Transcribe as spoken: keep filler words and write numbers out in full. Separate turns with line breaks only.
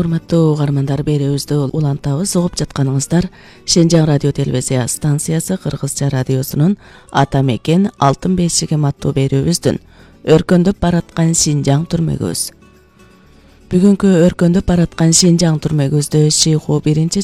Урматтуу угармандар, берүүбүздү улантабыз. Угуп жатканыңыздар Шенжаң радио телевизия станциясы Кыргызча радиосунун Ата мекен алтын бешигим аттуу берүүбүздүн өркөндөп бараткан Шинжаң түрмөгүбүз. Бүгүнкү өркөндөп бараткан Шинжаң түрмөгүбүздө Шыйху биринчи